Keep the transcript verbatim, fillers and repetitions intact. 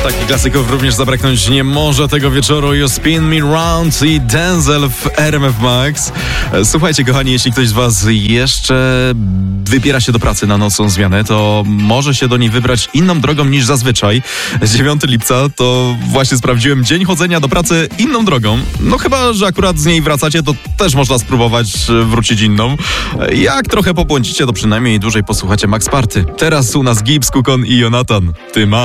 Takich klasyków również zabraknąć nie może tego wieczoru. You Spin Me Round i Denzel w R M F Max. Słuchajcie, kochani, jeśli ktoś z was jeszcze wybiera się do pracy na nocną zmianę, to może się do niej wybrać inną drogą niż zazwyczaj. dziewiątego lipca to właśnie sprawdziłem, dzień chodzenia do pracy inną drogą. No chyba, że akurat z niej wracacie, to też można spróbować wrócić inną. Jak trochę pobłądzicie, to przynajmniej dłużej posłuchacie Max Party. Teraz u nas Gibbs, Kukon i Jonathan. Ty ma.